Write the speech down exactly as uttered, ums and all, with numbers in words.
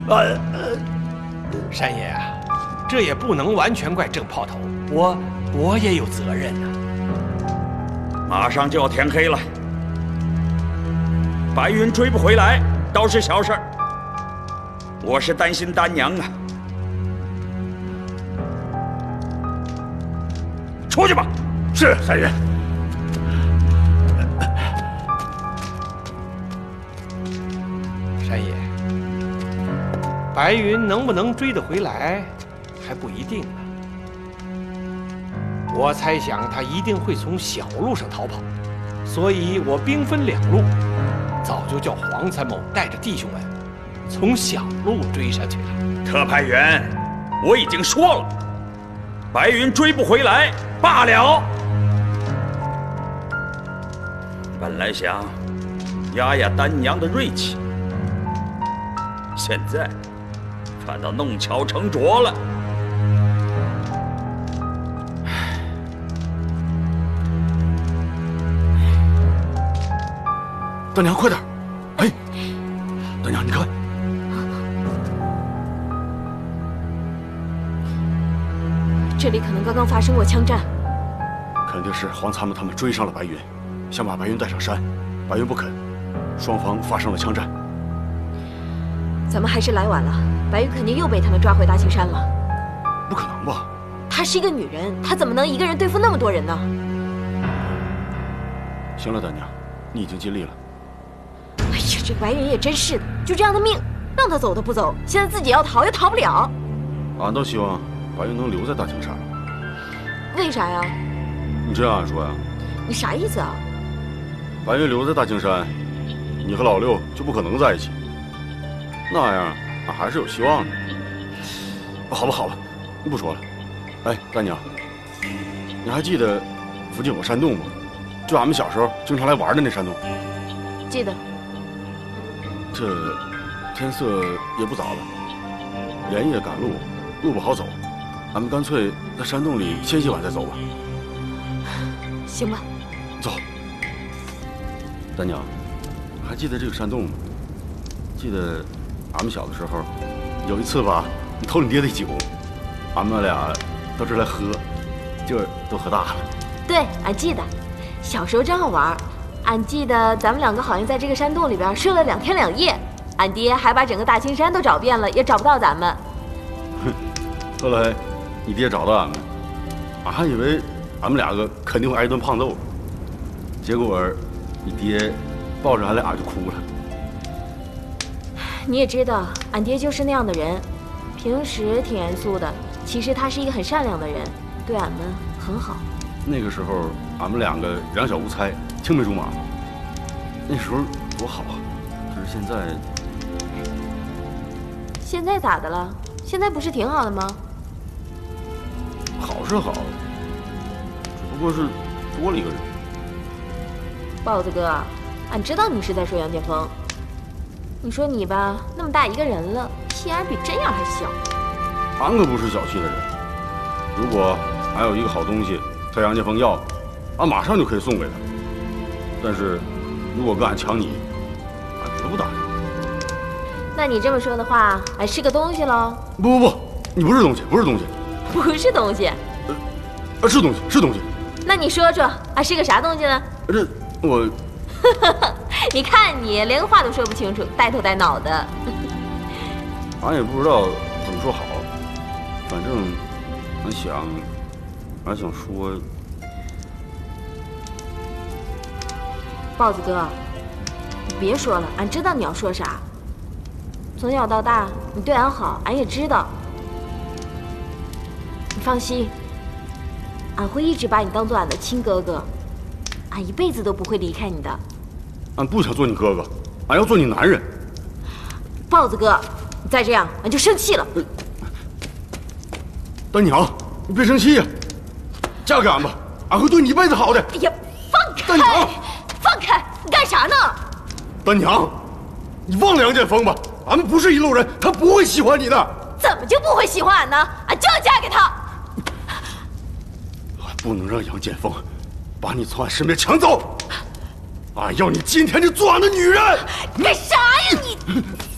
呃，山爷啊，这也不能完全怪郑炮头，我我也有责任呐。 马上就要天黑了，白云追不回来倒是小事儿，我是担心丹娘啊。出去吧。 是，山爷。 山爷，白云能不能追得回来，还不一定呢。我猜想他一定会从小路上逃跑，所以我兵分两路，早就叫黄参谋带着弟兄们从小路追上去了。 特派员，我已经说了，白云追不回来罢了。本来想压压丹娘的锐气，现在反倒弄巧成拙了。 丹娘，快点！哎，丹娘，你看， 这里可能刚刚发生过枪战， 肯定是黄参谋他们追上了白云，想把白云带上山，白云不肯，双方发生了枪战。 咱们还是来晚了，白云肯定又被他们抓回大青山了。 不可能吧？ 她是一个女人，她怎么能一个人对付那么多人呢？ 行了，丹娘，你已经尽力了。 哎呀，这白云也真是的，就这样的命，让他走都不走，现在自己要逃又逃不了。 俺倒希望白云能留在大青山。 为啥呀？ 你这样俺说呀？ 你啥意思啊？ 白云留在大青山，你和老六就不可能在一起，那样俺还是有希望的。好吧，好吧，不说了。哎，丹娘，你还记得附近有个山洞吗？就俺们小时候经常来玩的那山洞。 记得。 这天色也不早了，连夜赶路，路不好走，俺们干脆在山洞里歇一晚再走吧。 行吧。 走。丹娘，还记得这个山洞吗？记得俺们小的时候，有一次吧，你偷你爹的酒，俺们俩到这儿来喝，就都喝大了。 对，俺记得，小时候真好玩。俺记得咱们两个好像在这个山洞里边睡了两天两夜，俺爹还把整个大青山都找遍了，也找不到咱们。 哼，后来你爹找到俺们，俺还以为俺们两个肯定会挨一顿胖揍，结果你爹抱着俺俩就哭了。 你也知道，俺爹就是那样的人，平时挺严肃的，其实他是一个很善良的人，对俺们很好。 那个时候俺们两个两小无猜，青梅竹马，那时候多好啊！可是现在， 现在咋的了？现在不是挺好的吗？ 好是好，只不过是多了一个人。 豹子哥，俺知道你是在说杨建峰。你说你吧，那么大一个人了，心眼比针眼还小。 俺可不是小气的人，如果俺有一个好东西向杨建峰要，俺马上就可以送给他。但是，如果跟俺抢你，俺绝不答应。 那你这么说的话，俺是个东西喽？ 不不不，你不是东西，不是东西， 不是东西。 呃，是东西，是东西。 那你说说，俺是个啥东西呢？ 这我， 你看你连个话都说不清楚，带头带脑的。 俺也不知道怎么说好，反正俺想，俺想说。 豹子哥，你别说了，俺知道你要说啥。从小到大，你对俺好，俺也知道。你放心，俺会一直把你当做俺的亲哥哥，俺一辈子都不会离开你的。 俺不想做你哥哥，俺要做你男人。 豹子哥，你再这样，俺就生气了。 呃、丹娘，你别生气呀、啊，嫁给俺吧，俺会对你一辈子好的。 哎呀，放开！ 丹娘， 放开！你干啥呢？ 丹娘，你忘了杨建峰吧，俺们不是一路人，他不会喜欢你的。 怎么就不会喜欢俺呢？俺就要嫁给他。 俺不能让杨建峰把你从俺身边抢走。俺要你今天就做俺的女人！ 干啥呀你？